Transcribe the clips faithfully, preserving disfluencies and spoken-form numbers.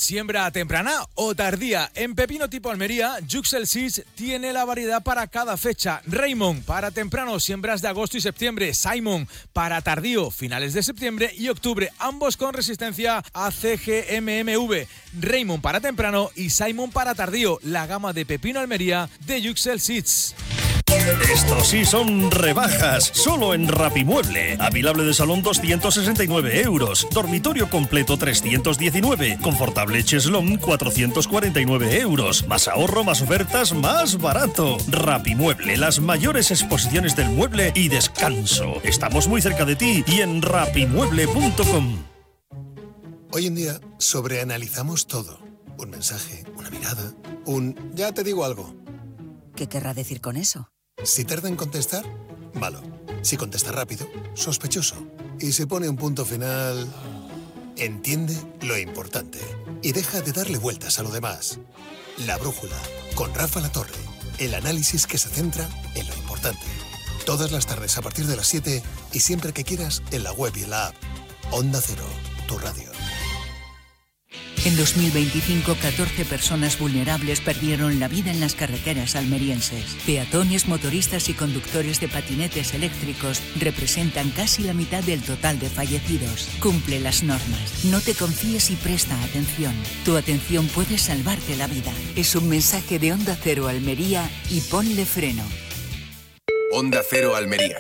Siembra temprana o tardía. En pepino tipo Almería, Yuxel Seeds tiene la variedad para cada fecha. Raymond para temprano, siembras de agosto y septiembre. Simon para tardío, finales de septiembre y octubre, ambos con resistencia a C G M M V. Raymond para temprano y Simon para tardío, la gama de pepino Almería de Yuxel Seeds. Estos sí son rebajas, solo en Rapimueble. Avilable de salón doscientos sesenta y nueve euros, dormitorio completo trescientos diecinueve, confortable cheslón cuatrocientos cuarenta y nueve euros. Más ahorro, más ofertas, más barato. Rapimueble, las mayores exposiciones del mueble y descanso. Estamos muy cerca de ti y en rapimueble punto com. Hoy en día sobreanalizamos todo. Un mensaje, una mirada, un ya te digo algo. ¿Qué querrá decir con eso? Si tarda en contestar, malo. Si contesta rápido, sospechoso. Y si pone un punto final, entiende lo importante y deja de darle vueltas a lo demás. La Brújula, con Rafa Latorre. El análisis que se centra en lo importante. Todas las tardes a partir de las siete y siempre que quieras en la web y en la app. Onda Cero, tu radio. En dos mil veinticinco, catorce personas vulnerables perdieron la vida en las carreteras almerienses. Peatones, motoristas y conductores de patinetes eléctricos representan casi la mitad del total de fallecidos. Cumple las normas. No te confíes y presta atención. Tu atención puede salvarte la vida. Es un mensaje de Onda Cero Almería y ponle freno. Onda Cero Almería.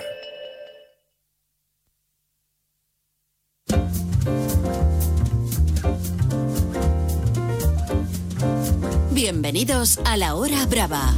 Bienvenidos a La Hora Brava.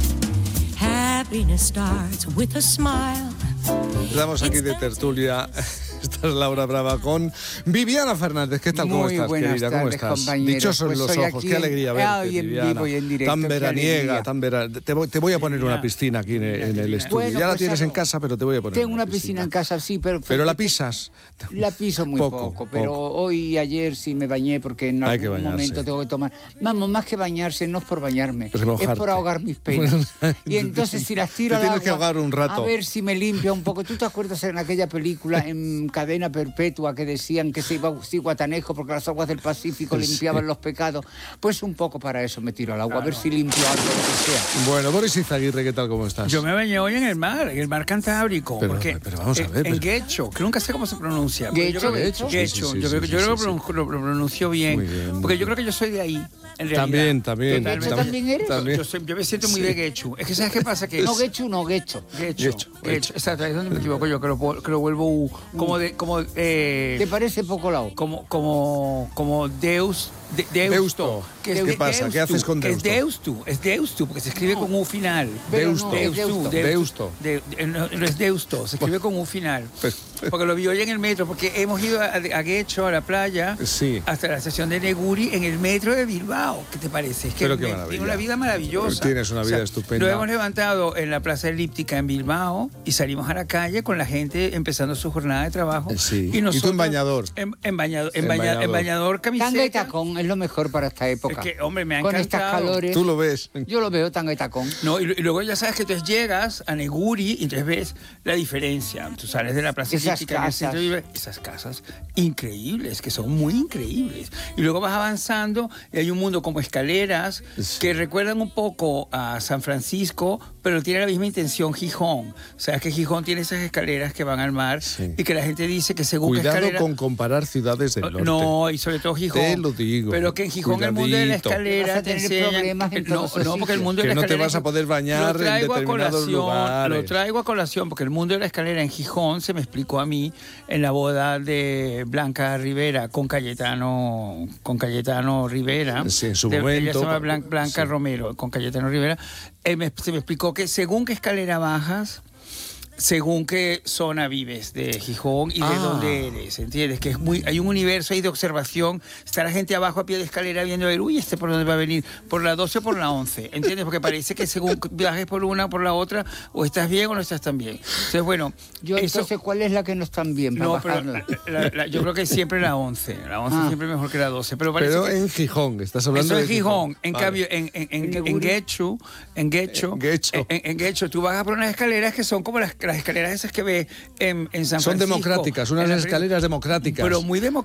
Happiness starts with a smile. Estamos aquí de tertulia. Esta es La Hora Brava con Viviana Fernández. ¿Qué tal? ¿Cómo Muy estás, buenas querida? tardes, ¿Cómo estás? compañeros. Dichosos Pues los soy ojos. aquí Qué alegría en- verte, ah, y en Viviana. vivo y en directo, Tan qué veraniega, alegría. tan vera... Te voy, te voy a poner una piscina aquí en, en el estudio. Bueno, ya la pues tienes algo- en casa, pero te voy a poner Tengo una piscina en casa, sí, pero... Pero la pisas. La piso muy Poco, poco, pero poco. hoy y ayer sí me bañé porque en Hay que algún bañarse. momento tengo que tomar... Vamos, más que bañarse, no es por bañarme, Es es mojarte. por ahogar mis penas. Y entonces si las tiro Te al tienes que agua, ahogar un rato. a ver si me limpia un poco. ¿Tú te acuerdas en aquella película en Cadena Perpetua que decían que se iba a Guatanejo porque las aguas del Pacífico limpiaban Sí. los pecados? Pues un poco para eso me tiro al agua, a ver si limpio algo, lo que sea. Bueno, Boris Izaguirre, ¿qué tal? ¿Cómo estás? Yo me bañé hoy en el mar, en el mar Cantábrico. Pero- porque pero vamos a en- ver, En pero- Guecho, que nunca sé cómo se pronuncia. pero yo Guecho, creo que- Guecho. Guecho, Sí, sí, sí, yo creo, sí, yo sí, creo que sí, pronun- lo, lo pronuncio bien. Muy bien, porque muy yo creo que yo soy de ahí, en realidad. También, también. ¿De Guecho Totalmente. también eres? También. Yo, soy- yo me siento muy de Guecho. Es que ¿sabes qué pasa? Que No, Guecho, no, Guecho. Guecho, Guecho, Guecho, exacto, es donde me equivoco yo, que lo, que lo vuelvo U, como de, como, eh, ¿Te parece poco lao? como, como, como Deus, de, Deusto. Deusto. Que es ¿Qué de pasa? ¿Qué Deustu, haces con que Es Deusto? Deustu, es Deustu, porque se escribe con U final. Pero Deusto. no, es Deusto. Deusto. De- de- no, no es Deusto, se escribe con U final. Pues- Porque lo vi hoy en el metro, porque hemos ido a, a Guecho, a la playa, Sí. hasta la estación de Neguri en el metro de Bilbao. ¿Qué te parece? Es que Pero qué me- maravilla. tengo una vida maravillosa. Tienes una vida estupenda. Lo hemos levantado en la Plaza Elíptica en Bilbao y salimos a la calle con la gente empezando su jornada de trabajo. Sí. Y, ¿Y nosotros, tú en bañador? En, en bañador, en, En baña- bañador. en bañador, camiseta. Tanga y tacón es lo mejor para esta época. Es que, hombre, me ha Con estas encantado. calores. Tú lo ves. Yo lo veo tanga y tacón. No, y, y luego ya sabes que entonces llegas a Neguri y entonces ves la diferencia. Tú sales de la plaza Esas Elíptica en el centro casas. de- esas casas increíbles, que son muy increíbles. Y luego vas avanzando y hay un mundo como escaleras Sí. que recuerdan un poco a San Francisco, pero tiene la misma intención Gijón. O sea, que Gijón tiene esas escaleras que van al mar Sí. y que la gente dice que según qué Cuidado escalera... con comparar ciudades del norte. No, y sobre todo Gijón. Te lo digo. Pero que en Gijón el mundo de la Cuidadito. escalera Vas a te tener enseñan... problemas en no, todos esos no, porque el sitios. mundo de Que la no te escalera... vas a poder bañar lo traigo en a determinados colación, lugares. Lo traigo a colación porque el mundo de la escalera en Gijón se me explicó a mí en la boda de Blanca Rivera con Cayetano, con Cayetano Rivera. Sí, en su De- Ella momento. se llama Blan- Blanca Sí. Romero, con Cayetano Rivera. Eh, me- se me explicó que según qué escalera bajas, según qué zona vives de Gijón y de Ah. dónde eres, ¿entiendes? Que es muy, hay un universo ahí de observación. Está la gente abajo a pie de escalera viendo, a ver, uy, ¿este por dónde va a venir? ¿Por la doce o por la once? ¿Entiendes? Porque parece que según viajes por una o por la otra, o estás bien o no estás tan bien. Entonces, bueno, Yo eso... entonces, ¿cuál es la que no están bien para No, pero bajarla? la- la- la- yo creo que siempre la once. La once Ah. siempre mejor que la doce. Pero, parece Pero que- en Gijón, estás hablando eso de es Gijón. En Vale. cambio, en, en, en, En en Neguri. Guecho, en Guecho, En Guecho. en, en Guecho, tú vas por unas escaleras que son como las, las escaleras esas que ves en, en San Son Francisco. democráticas, unas En la- escaleras democráticas. Pero muy, demo-